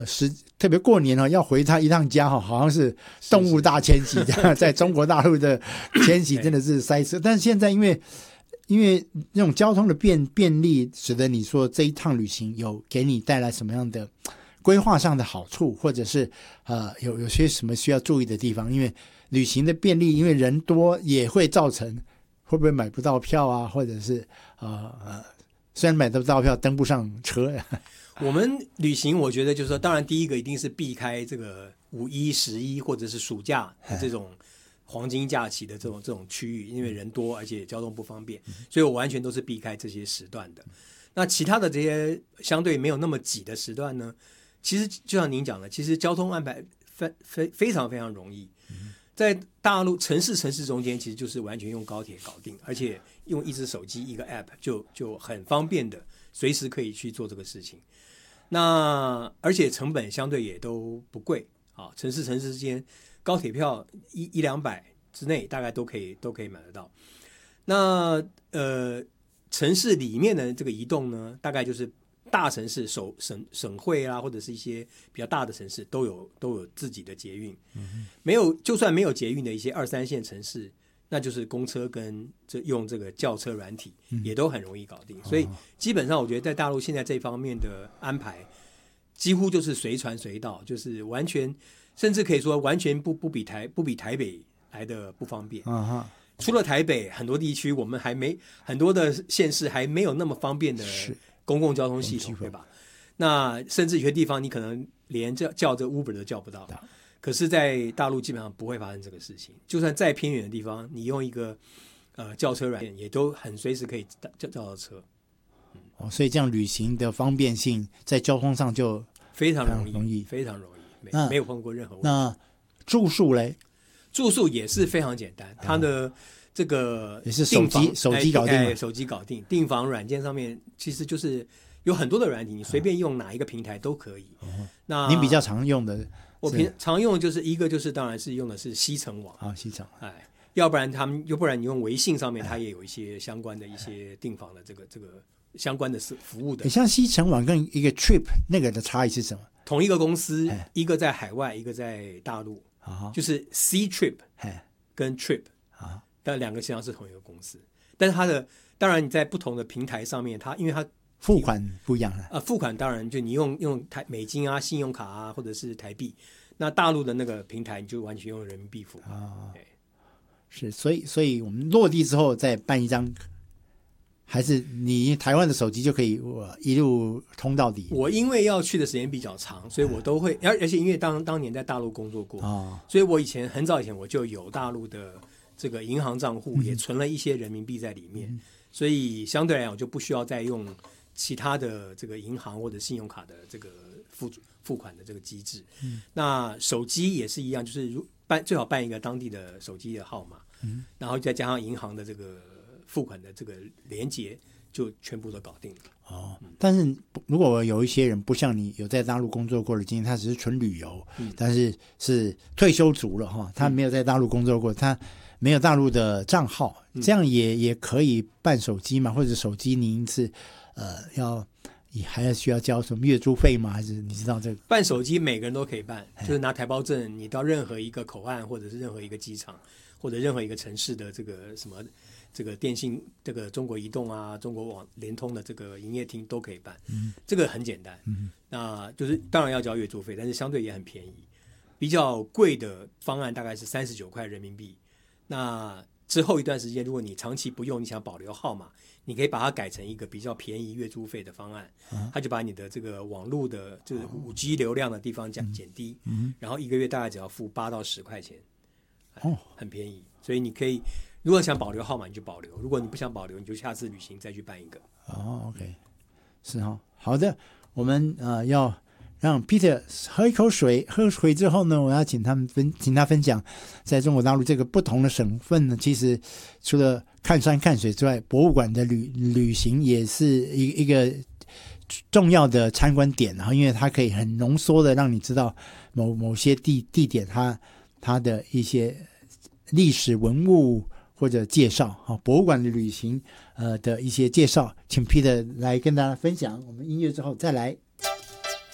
特别过年要回他一趟家好像是动物大迁徙这样，在中国大陆的迁徙真的是塞车。但是现在因为那种交通的便利，使得你说这一趟旅行有给你带来什么样的规划上的好处，或者是有些什么需要注意的地方？因为旅行的便利，因为人多也会造成会不会买不到票啊，或者是虽然买得到票登不上车。 我们旅行我觉得就是说，当然第一个一定是避开这个5、11或者是暑假这种黄金假期的这种区域，因为人多而且交通不方便，所以我完全都是避开这些时段的。那其他的这些相对没有那么挤的时段呢，其实就像您讲的，其实交通安排非常非常容易。在大陆城市中间，其实就是完全用高铁搞定，而且用一只手机一个 app 就很方便的，随时可以去做这个事情。那而且成本相对也都不贵啊，城市之间高铁票100-200之内大概都可以买得到。那城市里面的这个移动呢，大概就是大城市省会啊，或者是一些比较大的城市都有自己的捷运。就算没有捷运的一些2、3线城市，那就是公车跟用这个轿车软体也都很容易搞定。所以基本上我觉得在大陆现在这方面的安排几乎就是随传随到，就是完全甚至可以说完全不比台北来的不方便。除了台北，很多地区我们还没很多的县市还没有那么方便的公共交通系统，对吧？那甚至有些地方你可能连叫这 Uber 都叫不到。可是在大陆基本上不会发生这个事情，就算再偏远的地方，你用一个轿车软件也都很随时可以叫到车。 所以这样旅行的方便性在交通上就非常容易，非常容易，没有碰过任何问题。 那住宿嘞？ 住宿也是非常简单，它的这个也是手机搞定， 手机搞定。订房软件上面其实就是有很多的软体，你随便用哪一个平台都可以。那您比较常用的？ 我常用就是一个就是当然是用的是西城网西城， 要不然你用微信上面它也有一些相关的一些订房的这个相关的服务的。 像西城网跟一个 Trip 那个的差异是什么？ 同一个公司，一个在海外，一个在大陆，就是 C Trip 跟 Trip 但两个实际上是同一个公司，但是它的当然你在不同的平台上面，因为它付款不一样付款当然就你用美金啊、信用卡啊，或者是台币。那大陆的那个平台你就完全用人民币付款。 是，所以我们落地之后再办一张，还是你台湾的手机就可以一路通到底？ 我因为要去的时间比较长，所以我都会，而且因为当年在大陆工作过，所以我很早以前我就有大陆的这个银行账户，也存了一些人民币在里面，所以相对来讲我就不需要再用其他的这个银行或者信用卡的这个付款的这个机制。那手机也是一样，就是最好办一个当地的手机的号码，然后再加上银行的这个付款的这个连结，就全部都搞定了。 但是如果有一些人不像你有在大陆工作过的经验，他只是纯旅游，但是退休族了他没有在大陆工作过，他没有大陆的账号，这样也可以办手机嘛？或者手机您是还要需要交什么月租费吗？还是你知道这个？ 办手机每个人都可以办，就是拿台胞证，你到任何一个口岸或者是任何一个机场或者任何一个城市的这个什么这个电信这个中国移动啊、中国网联通的这个营业厅都可以办。这个很简单。那就是当然要交月租费，但是相对也很便宜。比较贵的方案大概是39块人民币。那之后一段时间，如果你长期不用，你想保留号码，你可以把它改成一个比较便宜月租费的方案，它就把你的这个网络的就是 5G 流量的地方减低，然后一个月大概只要付8到10块钱，很便宜。所以你可以，如果想保留号码你就保留，如果你不想保留，你就下次旅行再去办一个。 OK， 是好的，我们要让 Peter 喝一口水，喝水之后呢，我要请他分享，在中国大陆这个不同的省份呢，其实除了看山看水之外，博物馆的旅行也是一个重要的参观点，然后因为它可以很浓缩的让你知道某些地点它的一些历史文物或者介绍，博物馆的旅行的一些介绍，请 Peter 来跟大家分享。我们音乐之后再来。